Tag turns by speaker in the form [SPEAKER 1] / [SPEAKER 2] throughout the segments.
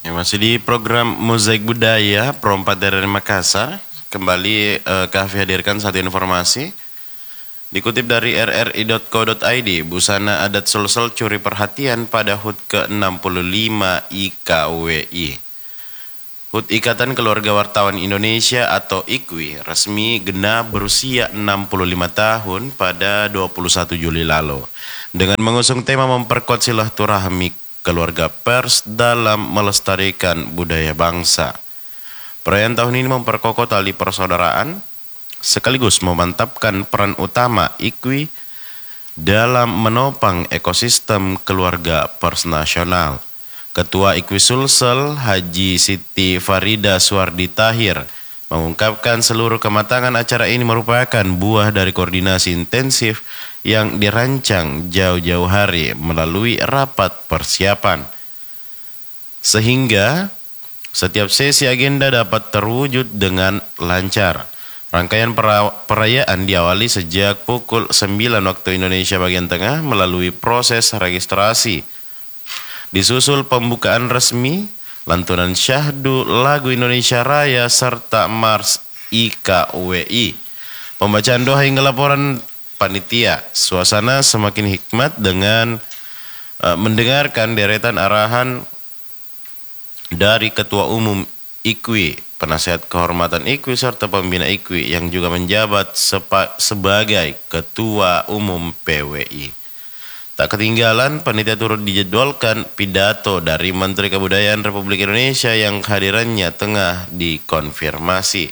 [SPEAKER 1] Masih di program Mozaik Budaya Perompak dari Makassar. Kembali kami hadirkan satu informasi. Dikutip dari rri.co.id, busana adat Sulsel curi perhatian pada HUT ke-65 IKWI. HUT Ikatan Keluarga Wartawan Indonesia atau IKWI resmi genap berusia 65 tahun pada 21 Juli lalu. Dengan mengusung tema memperkuat silaturahmi keluarga pers dalam melestarikan budaya bangsa. Perayaan tahun ini memperkokoh tali persaudaraan, sekaligus memantapkan peran utama IKWI dalam menopang ekosistem keluarga pers nasional. Ketua IKWI Sulsel, Haji Siti Farida Suardi Tahir, mengungkapkan seluruh kematangan acara ini merupakan buah dari koordinasi intensif yang dirancang jauh-jauh hari melalui rapat persiapan. Sehingga setiap sesi agenda dapat terwujud dengan lancar. Rangkaian perayaan diawali sejak pukul 9 waktu Indonesia bagian tengah melalui proses registrasi. Disusul pembukaan resmi, lantunan syahdu lagu Indonesia Raya serta Mars IKWI. Pembacaan doa hingga laporan panitia. Suasana semakin hikmat dengan mendengarkan deretan arahan dari Ketua Umum IKWI, Penasihat Kehormatan IKWI serta Pembina IKWI yang juga menjabat sebagai Ketua Umum PWI. Tak ketinggalan, panitia turut dijadwalkan pidato dari Menteri Kebudayaan Republik Indonesia yang kehadirannya tengah dikonfirmasi.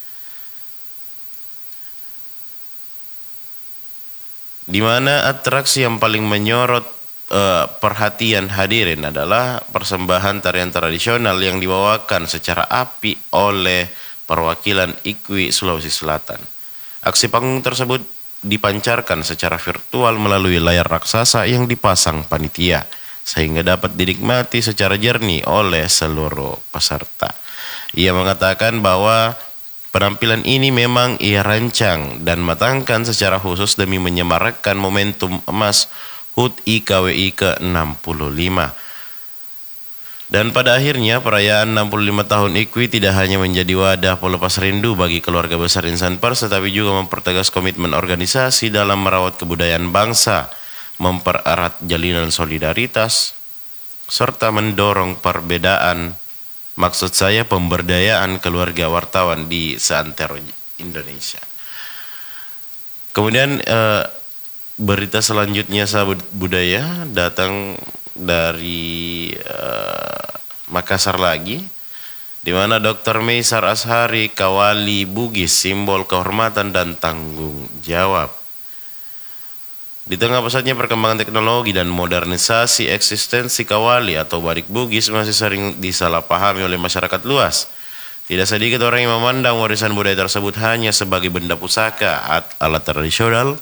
[SPEAKER 1] Di mana atraksi yang paling menyorot perhatian hadirin adalah persembahan tarian tradisional yang dibawakan secara apik oleh perwakilan IKWI Sulawesi Selatan. Aksi panggung tersebut dipancarkan secara virtual melalui layar raksasa yang dipasang panitia, sehingga dapat dinikmati secara jernih oleh seluruh peserta. Ia mengatakan bahwa penampilan ini memang ia rancang dan matangkan secara khusus demi menyemarakkan momentum emas HUT IKWI ke-65. Dan pada akhirnya perayaan 65 tahun IKWI tidak hanya menjadi wadah pelepas rindu bagi keluarga besar insan pers, tetapi juga mempertegas komitmen organisasi dalam merawat kebudayaan bangsa, mempererat jalinan solidaritas, serta mendorong perbedaan, maksud saya pemberdayaan keluarga wartawan di seantero Indonesia. Kemudian berita selanjutnya sahabat budaya datang dari Makassar lagi, di mana Dr. Meisar Ashari Kawali Bugis, simbol kehormatan dan tanggung jawab. Di tengah pesatnya perkembangan teknologi dan modernisasi, eksistensi Kawali atau Barik Bugis masih sering disalahpahami oleh masyarakat luas. Tidak sedikit orang yang memandang warisan budaya tersebut hanya sebagai benda pusaka, alat tradisional,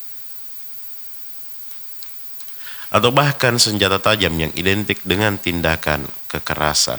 [SPEAKER 1] atau bahkan senjata tajam yang identik dengan tindakan kekerasan.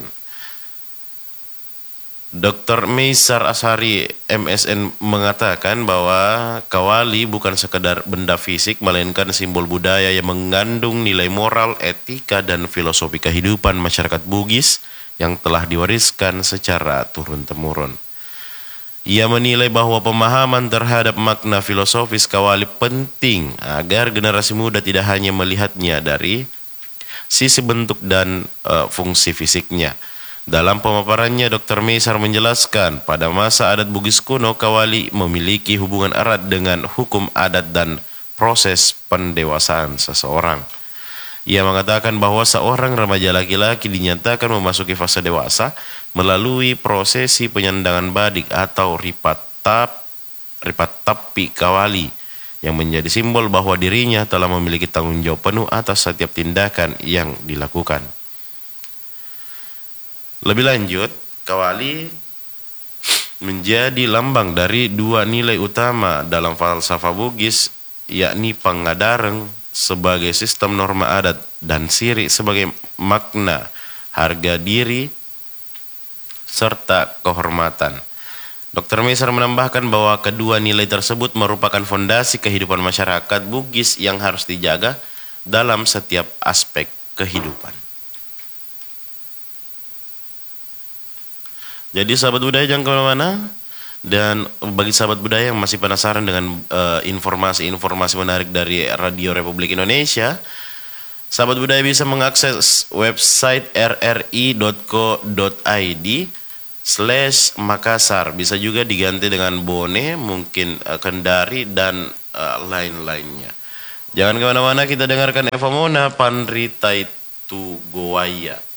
[SPEAKER 1] Dr. Meisar Ashari MSN mengatakan bahwa Kawali bukan sekedar benda fisik, melainkan simbol budaya yang mengandung nilai moral, etika, dan filosofi kehidupan masyarakat Bugis yang telah diwariskan secara turun-temurun. Ia menilai bahwa pemahaman terhadap makna filosofis Kawali penting agar generasi muda tidak hanya melihatnya dari sisi bentuk dan fungsi fisiknya. Dalam pemaparannya, Dr. Meisar menjelaskan pada masa adat Bugis kuno, Kawali memiliki hubungan erat dengan hukum adat dan proses pendewasaan seseorang. Ia mengatakan bahwa seorang remaja laki-laki dinyatakan memasuki fase dewasa melalui prosesi penyandangan badik atau ripat tapi Kawali, yang menjadi simbol bahwa dirinya telah memiliki tanggung jawab penuh atas setiap tindakan yang dilakukan. Lebih lanjut, Kawali menjadi lambang dari dua nilai utama dalam falsafah Bugis, yakni pangadareng sebagai sistem norma adat dan siri sebagai makna harga diri serta kehormatan. Dr. Meisar menambahkan bahwa kedua nilai tersebut merupakan fondasi kehidupan masyarakat Bugis yang harus dijaga dalam setiap aspek kehidupan. Jadi sahabat budaya jangan kemana-mana. Dan bagi sahabat budaya yang masih penasaran dengan informasi-informasi menarik dari Radio Republik Indonesia, sahabat budaya bisa mengakses website rri.co.id/Makassar. Bisa juga diganti dengan Bone, mungkin Kendari, dan lain-lainnya. Jangan kemana-mana, kita dengarkan Eva Mona, Panritaitu Goaya.